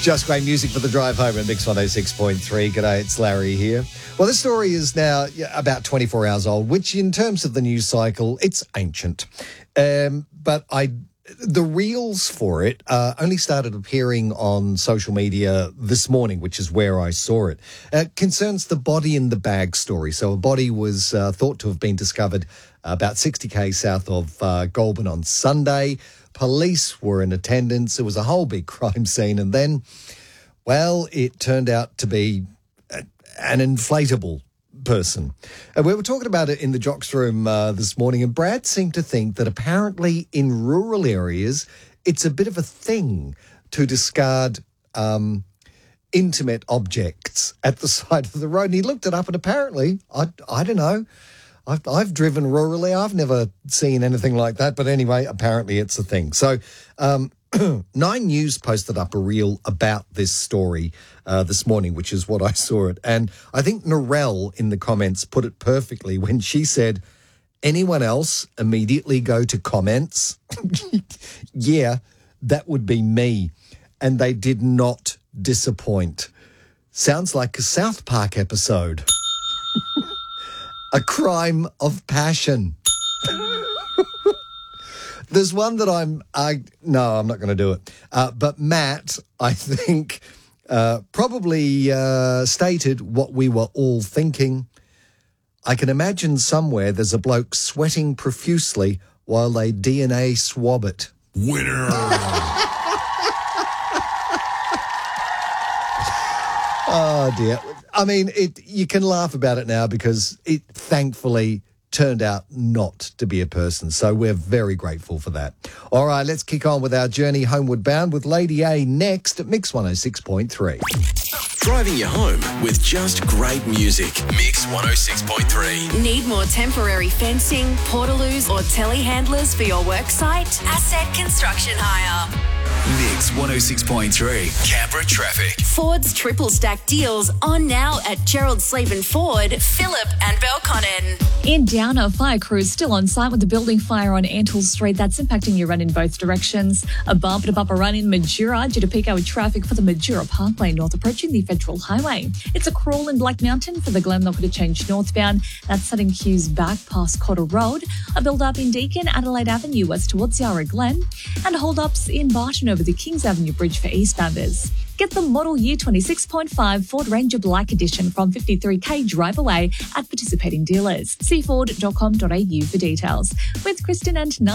Just great music for the drive home at Mix 106.3. G'day, it's Larry here. Well, this story is now about 24 hours old, which in terms of the news cycle, it's ancient. But the reels for it only started appearing on social media this morning, which is where I saw it. Concerns the body in the bag story. So a body was thought to have been discovered about 60 k's south of Goulburn on Sunday. Police were in attendance. It was a whole big crime scene. And then, well, it turned out to be an inflatable person. And we were talking about it in the Jocks room this morning, and Brad seemed to think that apparently in rural areas, it's a bit of a thing to discard intimate objects at the side of the road. And he looked it up, and apparently, I don't know, I've driven rurally. I've never seen anything like that. But anyway, apparently it's a thing. So 9 News posted up a reel about this story this morning, which is what I saw it. And I think Narelle in the comments put it perfectly when she said, anyone else immediately go to comments? Yeah, that would be me. And they did not disappoint. Sounds like a South Park episode. A crime of passion. There's one that no, I'm not going to do it. But Matt, I think, probably stated what we were all thinking. I can imagine somewhere there's a bloke sweating profusely while they DNA swab it. Winner. Oh, dear. I mean, you can laugh about it now because it thankfully turned out not to be a person. So we're very grateful for that. All right, let's kick on with our journey homeward bound with Lady A next at Mix 106.3. Driving you home with just great music. Mix 106.3. Need more temporary fencing, portaloos or telehandlers for your work site? Asset Construction Hire. Mix 106.3. Canberra traffic. Ford's triple stack deals on now at Gerald Sleven Ford, Phillip and Belconnen. In Downer, fire crews still on site with the building fire on Antle Street. That's impacting your run in both directions. A bumper-to-bumper run in Majura due to peak hour traffic for the Majura Parkway north approaching the Federal Highway. It's a crawl in Black Mountain for the Glenlock to change northbound. That's setting queues back past Cotter Road. A build-up in Deakin, Adelaide Avenue west towards Yarra Glen. And hold-ups in Barton over the Kings Avenue Bridge for eastbounders. Get the model year 26.5 Ford Ranger Black Edition from 53k drive away at participating dealers. See Ford.com.au for details. With Kristen and